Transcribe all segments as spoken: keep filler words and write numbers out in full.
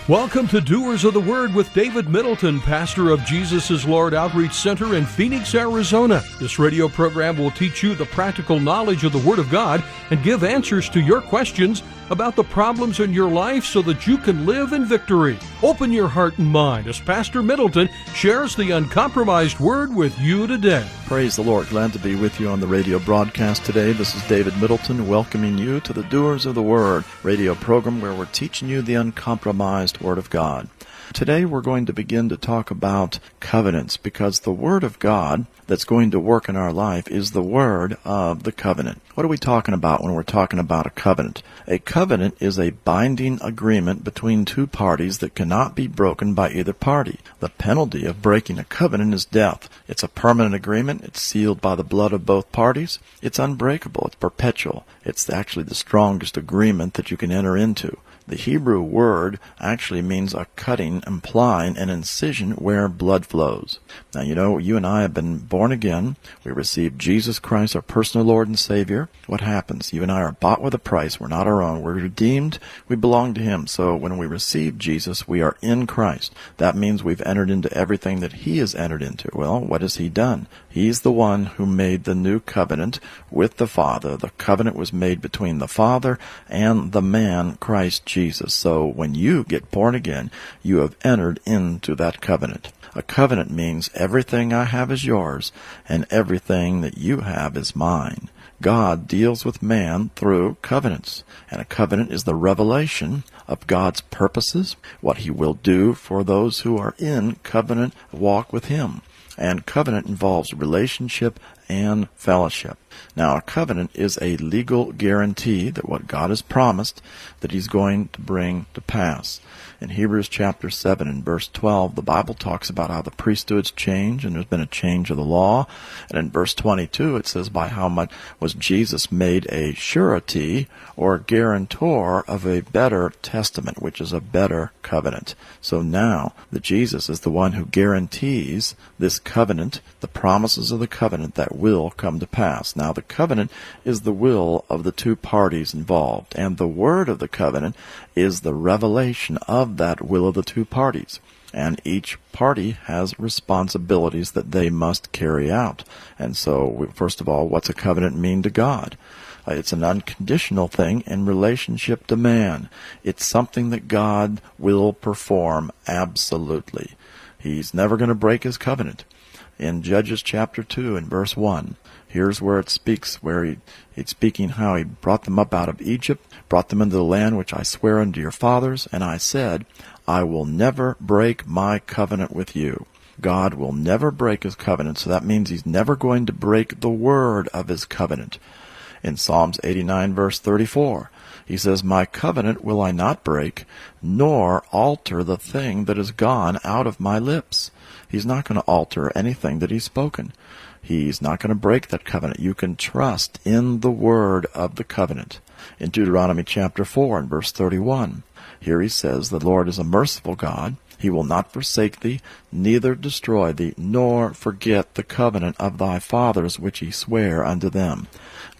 Welcome to Doers of the Word with David Middleton, pastor of Jesus is Lord Outreach Center in Phoenix, Arizona. This radio program will teach you the practical knowledge of the Word of God and give answers to your questions about the problems in your life so that you can live in victory. Open your heart and mind as Pastor Middleton shares the uncompromised Word with you today. Praise the Lord. Glad to be with you on the radio broadcast today. This is David Middleton welcoming you to the Doers of the Word radio program where we're teaching you the uncompromised Word of God. Today we're going to begin to talk about covenants because the Word of God that's going to work in our life is the Word of the covenant. What are we talking about when we're talking about a covenant? A covenant is a binding agreement between two parties that cannot be broken by either party. The penalty of breaking a covenant is death. It's a permanent agreement. It's sealed by the blood of both parties. It's unbreakable. It's perpetual. It's actually the strongest agreement that you can enter into. The Hebrew word actually means a cutting, implying an incision where blood flows. Now, you know, you and I have been born again. We received Jesus Christ, our personal Lord and Savior. What happens? You and I are bought with a price. We're not our own. We're redeemed. We belong to Him. So when we receive Jesus, we are in Christ. That means we've entered into everything that He has entered into. Well, what has He done? He's the one who made the new covenant with the Father. The covenant was made between the Father and the man, Christ Jesus. So when you get born again, you have entered into that covenant. A covenant means everything I have is yours, and everything that you have is mine. God deals with man through covenants, and a covenant is the revelation of God's purposes, what He will do for those who are in covenant walk with Him. And covenant involves relationship and fellowship. Now, a covenant is a legal guarantee that what God has promised that He's going to bring to pass. In Hebrews chapter seven and verse twelve, the Bible talks about how the priesthoods change, and there's been a change of the law. And in verse twenty-two, it says, by how much was Jesus made a surety or guarantor of a better testament, which is a better covenant. So now that Jesus is the one who guarantees this covenant, the promises of the covenant that will come to pass. Now, the covenant is the will of the two parties involved, and the word of the covenant is the revelation of that will of the two parties. And each party has responsibilities that they must carry out. And so, first of all, what's a covenant mean to God? Uh, it's an unconditional thing in relationship to man. It's something that God will perform absolutely. He's never going to break His covenant. In Judges chapter two and verse one, here's where it speaks, where he, it's speaking how He brought them up out of Egypt, brought them into the land which I swear unto your fathers, and I said, I will never break my covenant with you. God will never break His covenant, so that means He's never going to break the word of His covenant. In Psalms eighty-nine verse thirty-four, He says, my covenant will I not break, nor alter the thing that is gone out of my lips. He's not going to alter anything that He's spoken. He's not going to break that covenant. You can trust in the word of the covenant. In Deuteronomy chapter four and verse thirty-one, here He says, the Lord is a merciful God. He will not forsake thee, neither destroy thee, nor forget the covenant of thy fathers which He sware unto them.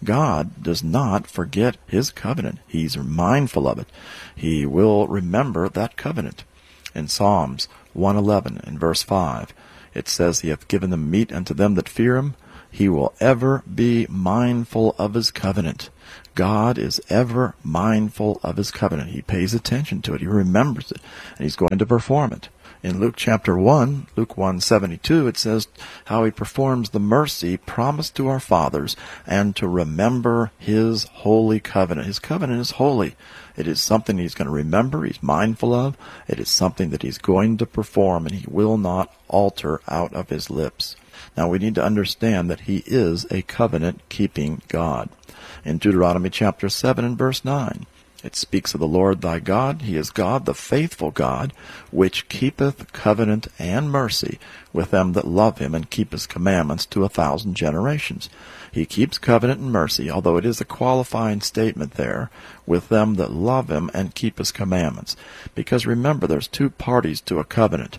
God does not forget His covenant. He's mindful of it. He will remember that covenant. In Psalms one eleven and verse five, it says, He hath given them meat unto them that fear Him. He will ever be mindful of His covenant. God is ever mindful of His covenant. He pays attention to it. He remembers it, and He's going to perform it. In Luke chapter one, Luke one seventy-two, it says how He performs the mercy promised to our fathers and to remember His holy covenant. His covenant is holy. It is something He's going to remember, He's mindful of. It is something that He's going to perform, and He will not alter out of His lips. Now, we need to understand that He is a covenant-keeping God. In Deuteronomy chapter seven and verse nine, it speaks of the Lord thy God. He is God, the faithful God, which keepeth covenant and mercy with them that love Him and keep His commandments to a thousand generations. He keeps covenant and mercy, although it is a qualifying statement there, with them that love Him and keep His commandments. Because remember, there's two parties to a covenant.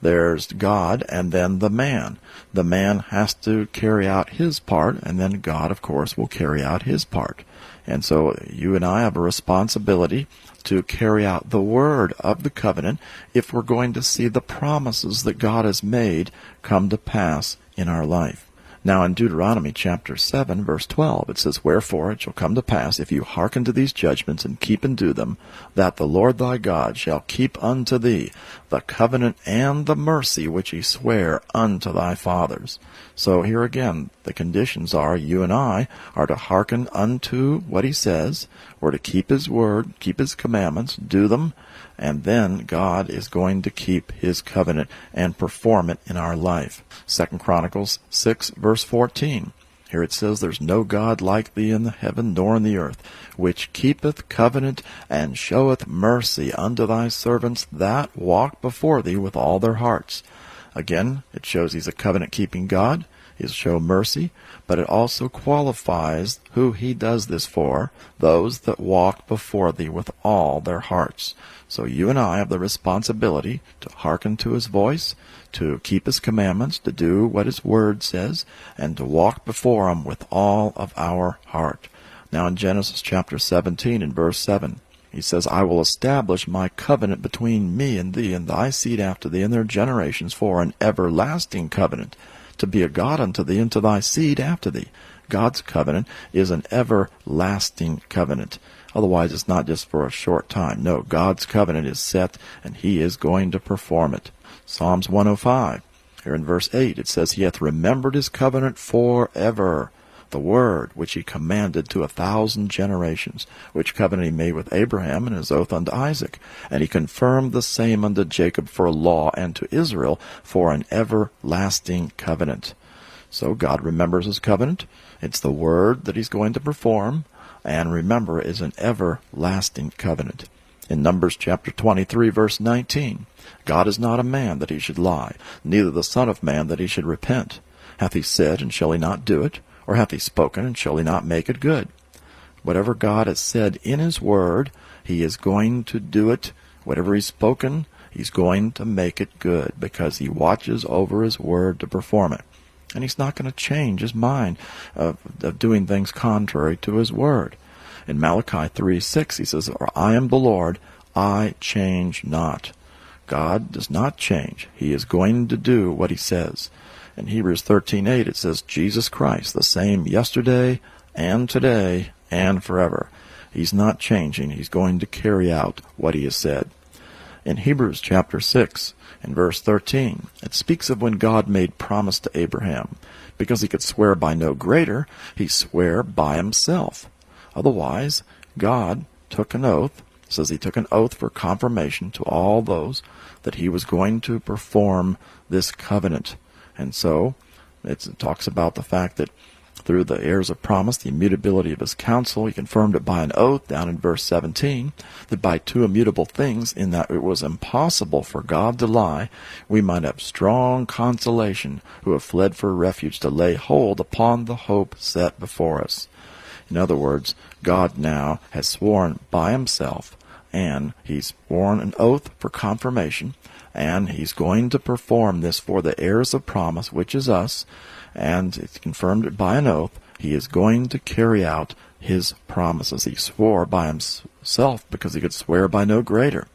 There's God and then the man. The man has to carry out his part, and then God, of course, will carry out his part. And so you and I have a responsibility to carry out the word of the covenant if we're going to see the promises that God has made come to pass in our life. Now in Deuteronomy chapter seven, verse twelve, it says, Wherefore it shall come to pass, if you hearken to these judgments and keep and do them, that the Lord thy God shall keep unto thee the covenant and the mercy which he sware unto thy fathers. So here again, the conditions are you and I are to hearken unto what he says. We're to keep his word, keep his commandments, do them, and then God is going to keep his covenant and perform it in our life. Second Chronicles six, verse fourteen. Here it says, There's no God like thee in the heaven nor in the earth, which keepeth covenant and showeth mercy unto thy servants that walk before thee with all their hearts. Again, it shows he's a covenant-keeping God. He'll show mercy, but it also qualifies who he does this for, those that walk before thee with all their hearts. So you and I have the responsibility to hearken to his voice, to keep his commandments, to do what his word says, and to walk before him with all of our heart. Now in Genesis chapter seventeen and verse seven, he says, I will establish my covenant between me and thee and thy seed after thee and their generations for an everlasting covenant, to be a God unto thee and to thy seed after thee. God's covenant is an everlasting covenant. Otherwise, it's not just for a short time. No, God's covenant is set, and he is going to perform it. Psalms one oh five, here in verse eight, it says, He hath remembered his covenant forever, the word which he commanded to a thousand generations, which covenant he made with Abraham and his oath unto Isaac. And he confirmed the same unto Jacob for a law, and to Israel for an everlasting covenant. So God remembers his covenant. It's the word that he's going to perform, and remember, is an everlasting covenant. In Numbers chapter twenty-three, verse nineteen, God is not a man that he should lie, neither the Son of Man that he should repent. Hath he said, and shall he not do it? Or hath he spoken, and shall he not make it good? Whatever God has said in his word, he is going to do it. Whatever he's spoken, he's going to make it good, because he watches over his word to perform it. And he's not going to change his mind of, of doing things contrary to his word. In Malachi three six, he says, "For I am the Lord, I change not." God does not change. He is going to do what he says. In Hebrews thirteen eight, it says, Jesus Christ, the same yesterday and today and forever. He's not changing. He's going to carry out what he has said. In Hebrews chapter six, in verse thirteen, it speaks of when God made promise to Abraham. Because he could swear by no greater, he swore by himself. Otherwise, God took an oath. It says he took an oath for confirmation to all those that he was going to perform this covenant. And so it's, it talks about the fact that through the heirs of promise, the immutability of his counsel, he confirmed it by an oath down in verse seventeen, that by two immutable things, in that it was impossible for God to lie, we might have strong consolation who have fled for refuge to lay hold upon the hope set before us. In other words, God now has sworn by himself, and he's sworn an oath for confirmation, and he's going to perform this for the heirs of promise, which is us, and it's confirmed it by an oath. He is going to carry out his promises. He swore by himself because he could swear by no greater.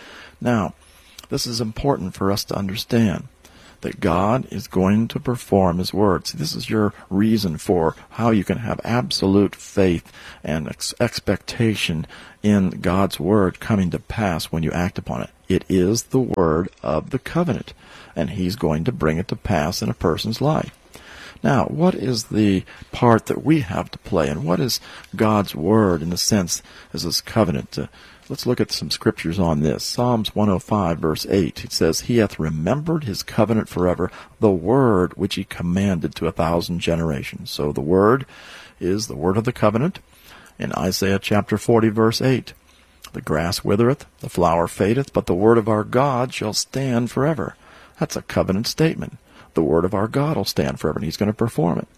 Now, this is important for us to understand, that God is going to perform his word. See, this is your reason for how you can have absolute faith and ex- expectation in God's word coming to pass when you act upon it. It is the word of the covenant, and he's going to bring it to pass in a person's life. Now, what is the part that we have to play, and what is God's word in the sense as this covenant? Uh, let's look at some scriptures on this. Psalms one oh five, verse eight, it says, He hath remembered his covenant forever, the word which he commanded to a thousand generations. So the word is the word of the covenant. In Isaiah chapter forty, verse eight, the grass withereth, the flower fadeth, but the word of our God shall stand forever. That's a covenant statement. The word of our God will stand forever, and he's going to perform it.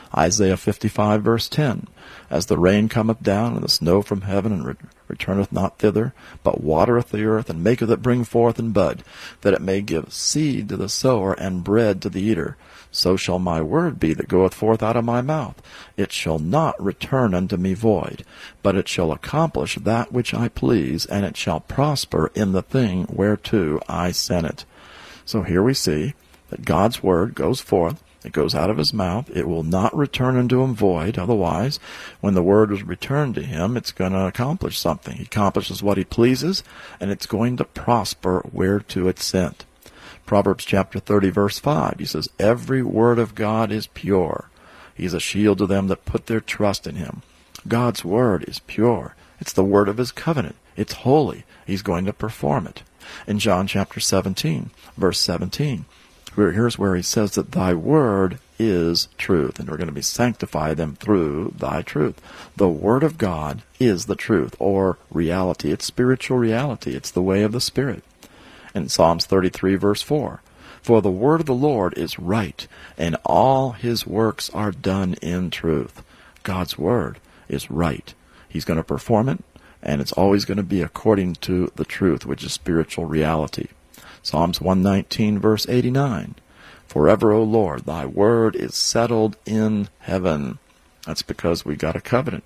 Isaiah fifty-five, verse ten, as the rain cometh down, and the snow from heaven, and re- returneth not thither, but watereth the earth, and maketh it bring forth and bud, that it may give seed to the sower, and bread to the eater. So shall my word be that goeth forth out of my mouth. It shall not return unto me void, but it shall accomplish that which I please, and it shall prosper in the thing whereto I sent it. So here we see that God's word goes forth. It goes out of his mouth. It will not return unto him void. Otherwise, when the word is returned to him, it's going to accomplish something. He accomplishes what he pleases, and it's going to prosper whereto it's sent. Proverbs chapter thirty, verse five, he says, every word of God is pure. He's a shield to them that put their trust in him. God's word is pure. It's the word of his covenant. It's holy. He's going to perform it. In John chapter seventeen, verse seventeen, here's where he says that thy word is truth, and we're going to be sanctify them through thy truth. The word of God is the truth, or reality. It's spiritual reality. It's the way of the Spirit. In Psalms thirty-three, verse four, for the word of the Lord is right, and all his works are done in truth. God's word is right. He's going to perform it, and it's always going to be according to the truth, which is spiritual reality. Psalms one nineteen, verse eighty-nine, forever, O Lord, thy word is settled in heaven. That's because we got a covenant.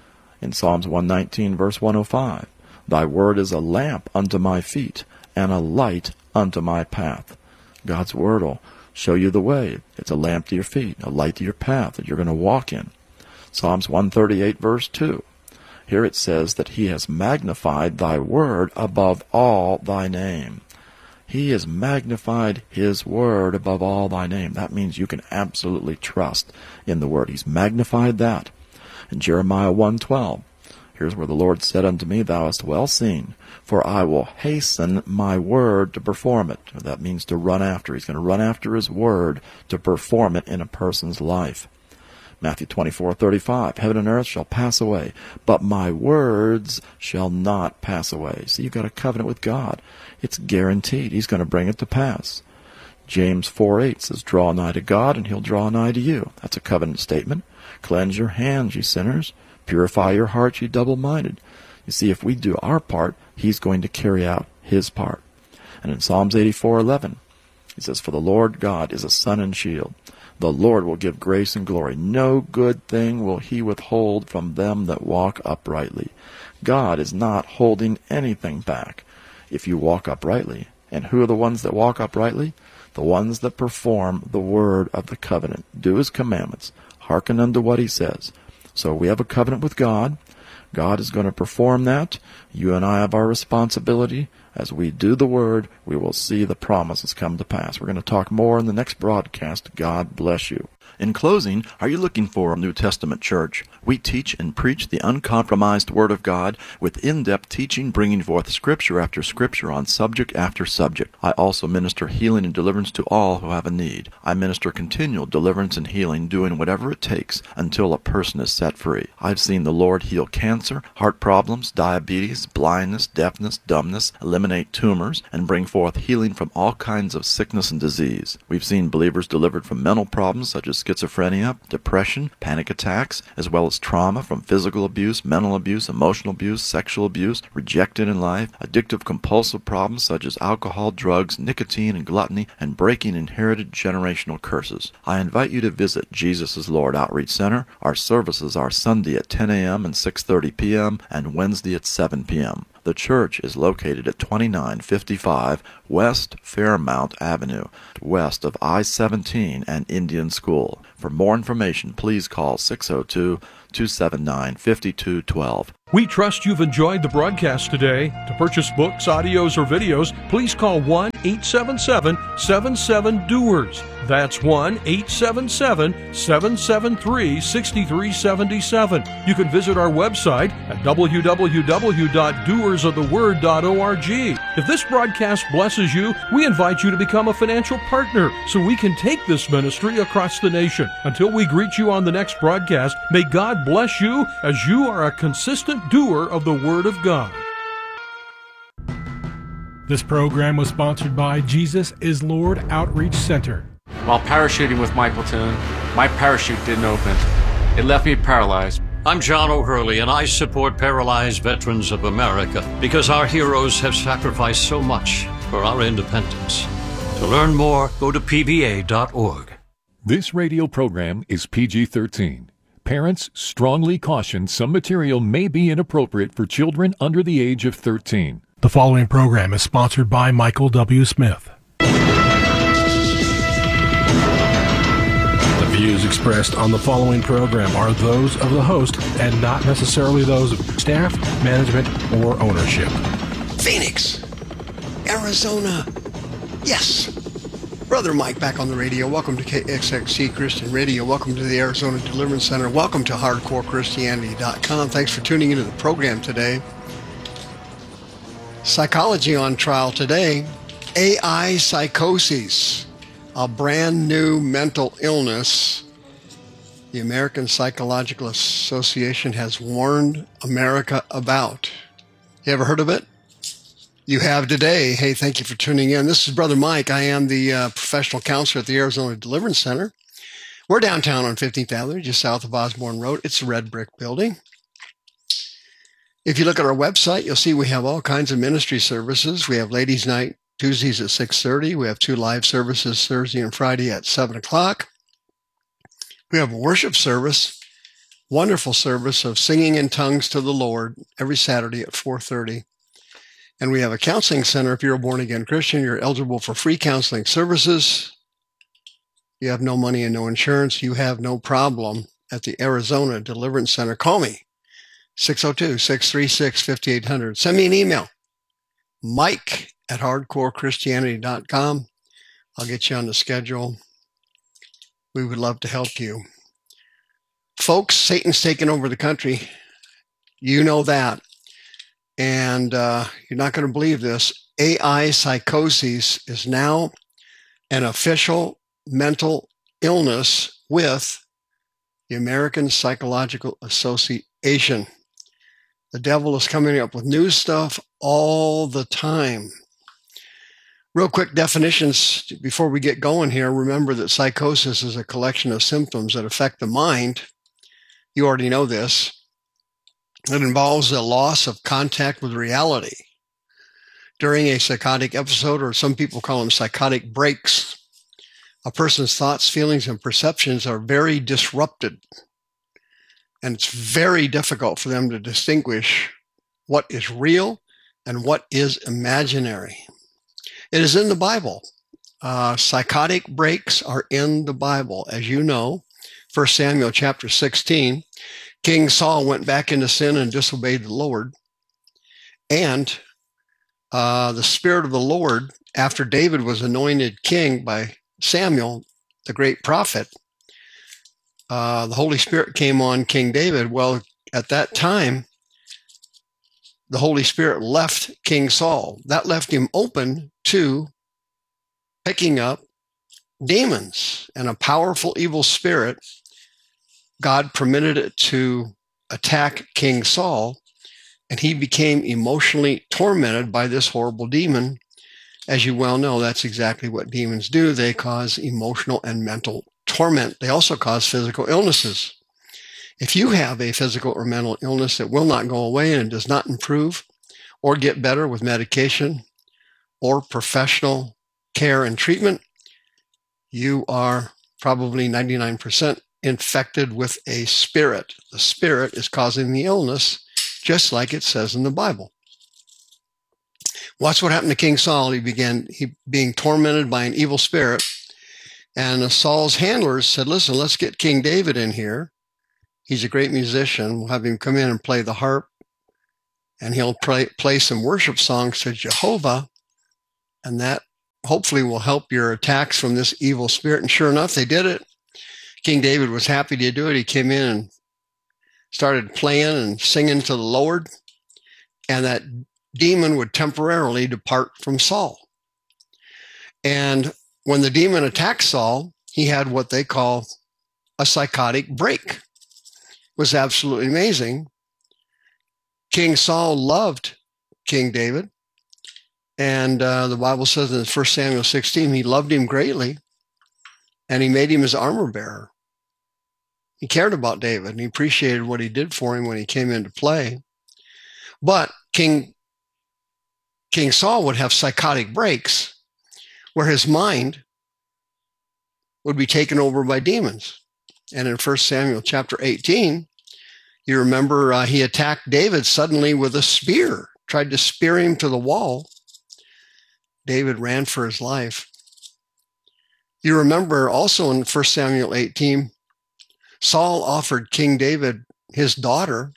In Psalms one nineteen, verse one oh five, thy word is a lamp unto my feet, and a light unto my path. God's word will show you the way. It's a lamp to your feet, a light to your path that you're going to walk in. Psalms one thirty-eight, verse two. Here it says that he has magnified thy word above all thy name. He has magnified his word above all thy name. That means you can absolutely trust in the word. He's magnified that. In Jeremiah one twelve, here's where the Lord said unto me, thou hast well seen, for I will hasten my word to perform it. That means to run after. He's going to run after his word to perform it in a person's life. Matthew twenty-four thirty-five, heaven and earth shall pass away, but my words shall not pass away. See, you've got a covenant with God. It's guaranteed. He's going to bring it to pass. James four eight says, draw nigh to God, and he'll draw nigh to you. That's a covenant statement. Cleanse your hands, ye sinners. Purify your hearts, ye double-minded. You see, if we do our part, he's going to carry out his part. And in Psalms eighty-four eleven, he says, for the Lord God is a sun and shield. The Lord will give grace and glory. No good thing will he withhold from them that walk uprightly. God is not holding anything back if you walk uprightly. And who are the ones that walk uprightly? The ones that perform the word of the covenant. Do his commandments. Hearken unto what he says. So we have a covenant with God. God is going to perform that. You and I have our responsibility. As we do the word, we will see the promises come to pass. We're going to talk more in the next broadcast. God bless you. In closing, are you looking for a New Testament church? We teach and preach the uncompromised Word of God with in-depth teaching, bringing forth Scripture after Scripture on subject after subject. I also minister healing and deliverance to all who have a need. I minister continual deliverance and healing, doing whatever it takes until a person is set free. I've seen the Lord heal cancer, heart problems, diabetes, blindness, deafness, dumbness, eliminate tumors, and bring forth healing from all kinds of sickness and disease. We've seen believers delivered from mental problems such as schizophrenia, depression, panic attacks, as well as trauma from physical abuse, mental abuse, emotional abuse, sexual abuse, rejected in life, addictive compulsive problems such as alcohol, drugs, nicotine, and gluttony, and breaking inherited generational curses. I invite you to visit Jesus is Lord Outreach Center. Our services are Sunday at ten a.m. and six thirty p.m. and Wednesday at seven p.m. The church is located at twenty-nine fifty-five West Fairmount Avenue, west of I seventeen and Indian School. For more information, please call six oh two, two seven nine, five two one two. We trust you've enjoyed the broadcast today. To purchase books, audios, or videos, please call one eight seven seven, seven seven, D O E R S. That's one eight seven seven, seven seven three, six three seven seven. You can visit our website at w w w dot doers of the word dot org. If this broadcast blesses you, we invite you to become a financial partner so we can take this ministry across the nation. Until we greet you on the next broadcast, may God bless you as you are a consistent doer of the Word of God. This program was sponsored by Jesus is Lord Outreach Center. While parachuting with Michael Toon, My parachute didn't open. It left me paralyzed. I'm John O'Hurley, and I support Paralyzed Veterans of America because our heroes have sacrificed so much for our independence. To learn more, go to P V A dot org. This radio program is P G thirteen. Parents strongly caution some material may be inappropriate for children under the age of thirteen. The following program is sponsored by Michael W. Smith. The views expressed on the following program are those of the host and not necessarily those of staff, management, or ownership. Phoenix, Arizona. Yes. Brother Mike back on the radio. Welcome to K X X C Christian Radio. Welcome to the Arizona Deliverance Center. Welcome to hardcore christianity dot com. Thanks for tuning into the program today. Psychology on trial today. A I psychosis, a brand new mental illness. The American Psychological Association has warned America about. You ever heard of it? You have today. Hey, thank you for tuning in. This is Brother Mike. I am the uh, professional counselor at the Arizona Deliverance Center. We're downtown on fifteenth Avenue, just south of Osborne Road. It's a red brick building. If you look at our website, you'll see we have all kinds of ministry services. We have Ladies' Night Tuesdays at six thirty. We have two live services Thursday and Friday at seven o'clock. We have a worship service, wonderful service of singing in tongues to the Lord every Saturday at four thirty. And we have a counseling center. If you're a born-again Christian, you're eligible for free counseling services. You have no money and no insurance. You have no problem at the Arizona Deliverance Center. Call me, six oh two, six three six, five eight zero zero. Send me an email, Mike at hardcore christianity dot com. I'll get you on the schedule. We would love to help you. Folks, Satan's taken over the country. You know that. And uh, you're not going to believe this. A I psychosis is now an official mental illness with the American Psychological Association. The devil is coming up with new stuff all the time. Real quick definitions before we get going here. Remember that psychosis is a collection of symptoms that affect the mind. You already know this. It involves a loss of contact with reality during a psychotic episode, or some people call them psychotic breaks. A person's thoughts, feelings, and perceptions are very disrupted, and it's very difficult for them to distinguish what is real and what is imaginary. It is in the Bible. Uh, psychotic breaks are in the Bible. As you know, First Samuel chapter sixteen, King Saul went back into sin and disobeyed the Lord. And uh, the Spirit of the Lord, after David was anointed king by Samuel, the great prophet, uh, the Holy Spirit came on King David. Well, at that time, the Holy Spirit left King Saul. That left him open to picking up demons and a powerful evil spirit. God permitted it to attack King Saul, and he became emotionally tormented by this horrible demon. As you well know, that's exactly what demons do. They cause emotional and mental torment. They also cause physical illnesses. If you have a physical or mental illness that will not go away and does not improve or get better with medication or professional care and treatment, you are probably ninety-nine percent infected with a spirit. The spirit is causing the illness, just like it says in the Bible. Watch what happened to King Saul. He began he being tormented by an evil spirit, and Saul's handlers said, listen, let's get King David in here. He's a great musician. We'll have him come in and play the harp, and he'll play, play some worship songs to Jehovah, and that hopefully will help your attacks from this evil spirit. And sure enough, they did it. King David was happy to do it. He came in and started playing and singing to the Lord, and that demon would temporarily depart from Saul. And when the demon attacked Saul, he had what they call a psychotic break. It was absolutely amazing. King Saul loved King David, and uh, the Bible says in First Samuel sixteen, he loved him greatly, and he made him his armor bearer. He cared about David, and he appreciated what he did for him when he came into play. But King, King Saul would have psychotic breaks where his mind would be taken over by demons. And in First Samuel chapter eighteen, you remember uh, he attacked David suddenly with a spear, tried to spear him to the wall. David ran for his life. You remember also in First Samuel eighteen, Saul offered King David his daughter,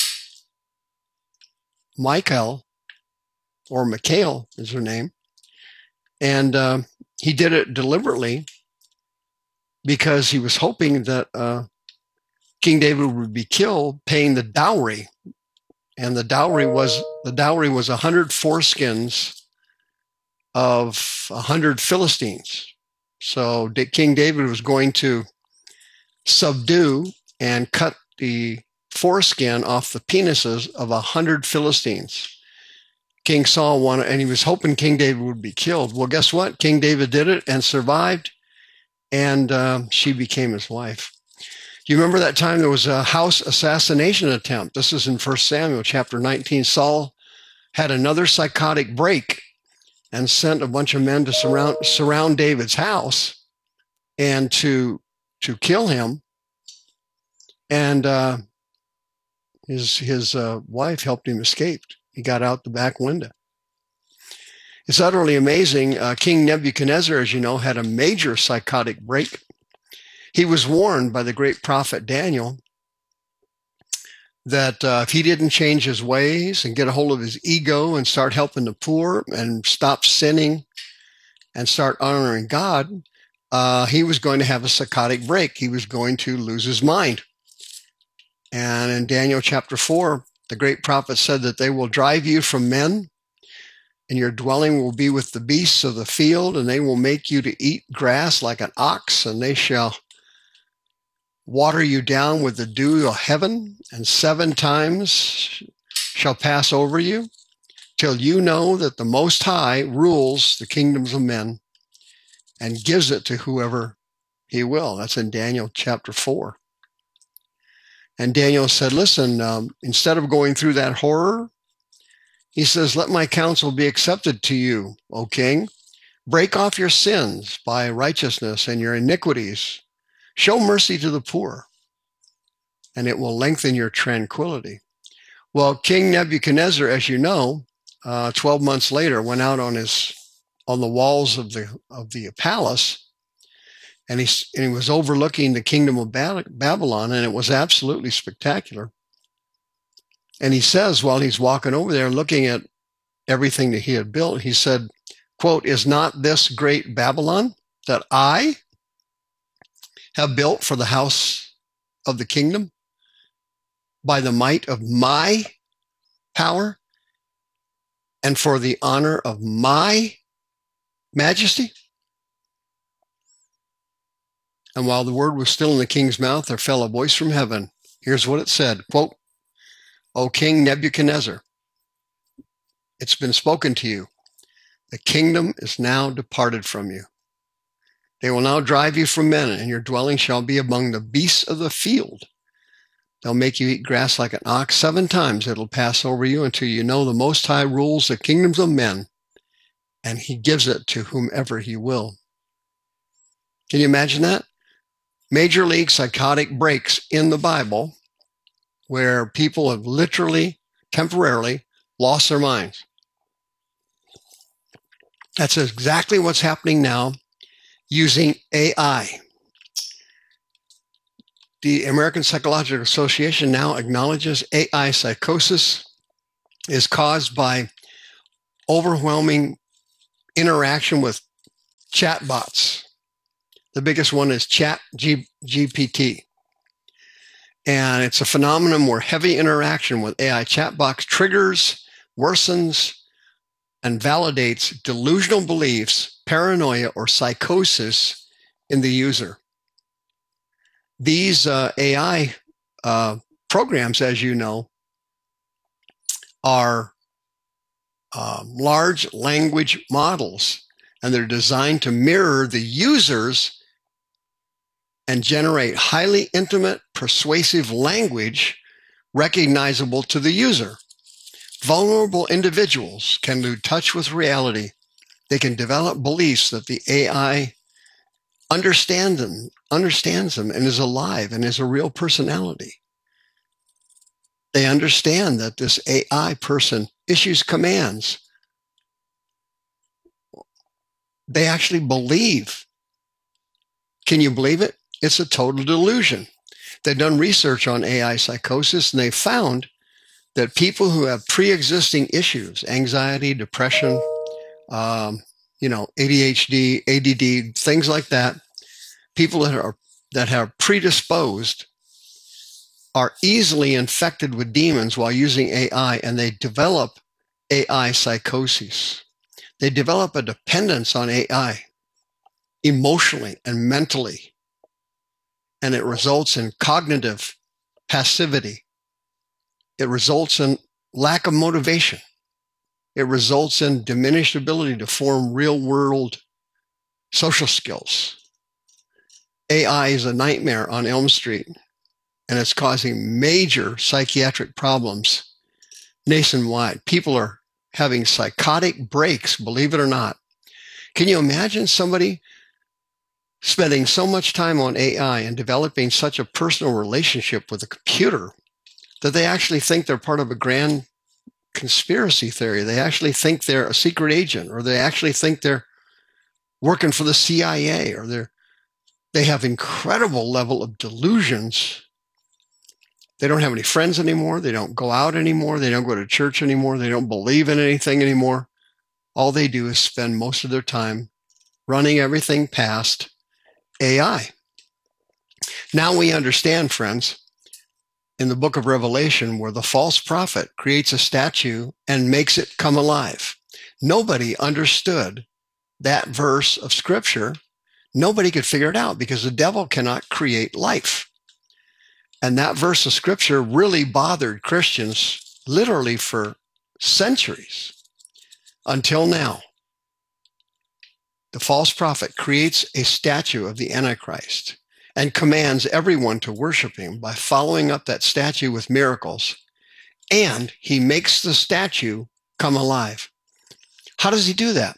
Michal, or Michal is her name, and uh, he did it deliberately because he was hoping that uh, King David would be killed paying the dowry, and the dowry was the dowry was a hundred foreskins of a hundred Philistines. So King David was going to subdue and cut the foreskin off the penises of a hundred Philistines. King Saul wanted, and he was hoping King David would be killed. Well, guess what? King David did it and survived, and uh, she became his wife. Do you remember that time there was a house assassination attempt? This is in First Samuel chapter nineteen. Saul had another psychotic break and sent a bunch of men to surround surround David's house and to to kill him. And uh, his his uh, wife helped him escape. He got out the back window. It's utterly amazing. Uh, King Nebuchadnezzar, as you know, had a major psychotic break. He was warned by the great prophet Daniel that uh, if he didn't change his ways and get a hold of his ego and start helping the poor and stop sinning and start honoring God, uh, he was going to have a psychotic break. He was going to lose his mind. And in Daniel chapter four, the great prophet said that they will drive you from men, and your dwelling will be with the beasts of the field, and they will make you to eat grass like an ox, and they shall water you down with the dew of heaven, and seven times shall pass over you, till you know that the Most High rules the kingdoms of men and gives it to whoever he will. That's in Daniel chapter four. And Daniel said, listen, um, instead of going through that horror, he says, let my counsel be accepted to you, O king. Break off your sins by righteousness and your iniquities. Show mercy to the poor, and it will lengthen your tranquility. Well, King Nebuchadnezzar, as you know, uh, twelve months later, went out on his on the walls of the of the palace, and he and he was overlooking the kingdom of Babylon, and it was absolutely spectacular. And he says, while he's walking over there, looking at everything that he had built, he said, "Quote, is not this great Babylon that I have built for the house of the kingdom by the might of my power and for the honor of my majesty?" And while the word was still in the king's mouth, there fell a voice from heaven. Here's what it said, quote, "O King Nebuchadnezzar, it's been spoken to you. The kingdom is now departed from you. They will now drive you from men, and your dwelling shall be among the beasts of the field. They'll make you eat grass like an ox. Seven times it'll pass over you until you know the Most High rules the kingdoms of men, and he gives it to whomever he will." Can you imagine that? Major league psychotic breaks in the Bible where people have literally, temporarily lost their minds. That's exactly what's happening now using A I. The American Psychological Association now acknowledges A I psychosis is caused by overwhelming interaction with chatbots. The biggest one is Chat G P T. And it's a phenomenon where heavy interaction with A I chatbots triggers, worsens, and validates delusional beliefs, paranoia, or psychosis in the user. These uh, A I uh, programs, as you know, are uh, large language models, and they're designed to mirror the user's and generate highly intimate, persuasive language recognizable to the user. Vulnerable individuals can lose touch with reality. They can develop beliefs that the A I understands them, understands them and is alive and is a real personality. They understand that this A I person issues commands. They actually believe. Can you believe it? It's a total delusion. They've done research on A I psychosis, and they found that people who have pre-existing issues, anxiety, depression, um, you know, A D H D, A D D, things like that, people that are that are predisposed are easily infected with demons while using A I, and they develop A I psychosis. They develop a dependence on A I emotionally and mentally, and it results in cognitive passivity. It results in lack of motivation. It results in diminished ability to form real-world social skills. A I is a nightmare on Elm Street, and it's causing major psychiatric problems nationwide. People are having psychotic breaks, believe it or not. Can you imagine somebody spending so much time on A I and developing such a personal relationship with a computer that they actually think they're part of a grand conspiracy theory? They actually think they're a secret agent, or they actually think they're working for the C I A, or they're they have incredible level of delusions. They don't have any friends anymore. They don't go out anymore. They don't go to church anymore. They don't believe in anything anymore. All they do is spend most of their time running everything past A I. Now we understand, friends, in the book of Revelation, where the false prophet creates a statue and makes it come alive. Nobody understood that verse of scripture. Nobody could figure it out because the devil cannot create life. And that verse of scripture really bothered Christians literally for centuries until now. The false prophet creates a statue of the Antichrist and commands everyone to worship him by following up that statue with miracles. And he makes the statue come alive. How does he do that?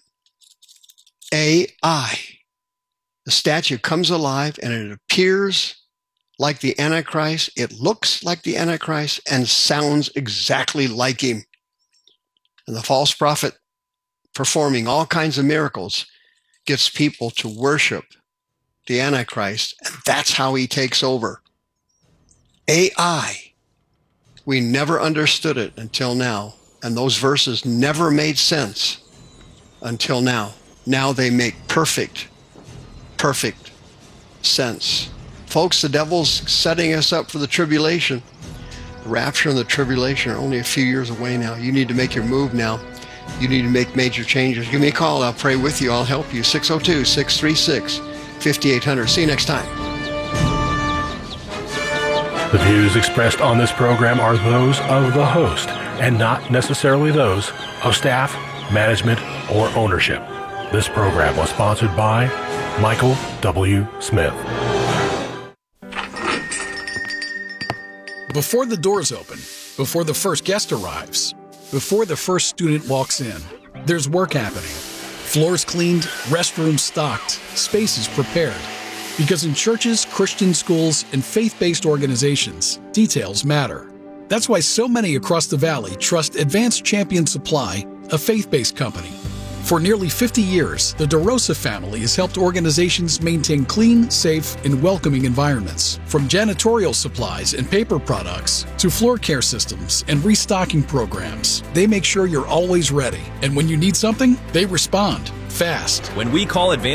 A I. The statue comes alive and it appears like the Antichrist. It looks like the Antichrist and sounds exactly like him. And the false prophet, performing all kinds of miracles, gets people to worship the Antichrist, and that's how he takes over. A I. We never understood it until now, and those verses never made sense until now. Now they make perfect, perfect sense. Folks, the devil's setting us up for the tribulation. The rapture and the tribulation are only a few years away now. You need to make your move now. You need to make major changes. Give me a call. I'll pray with you. I'll help you. six oh two, six three six, five eight zero zero. See you next time. The views expressed on this program are those of the host and not necessarily those of staff, management, or ownership. This program was sponsored by Michael W. Smith. Before the doors open, before the first guest arrives, before the first student walks in, there's work happening. Floors cleaned, restrooms stocked, spaces prepared. Because in churches, Christian schools, and faith-based organizations, details matter. That's why so many across the valley trust Advanced Champion Supply, a faith-based company. For nearly fifty years, the DeRosa family has helped organizations maintain clean, safe, and welcoming environments. From janitorial supplies and paper products to floor care systems and restocking programs, they make sure you're always ready. And when you need something, they respond fast. When we call Advanced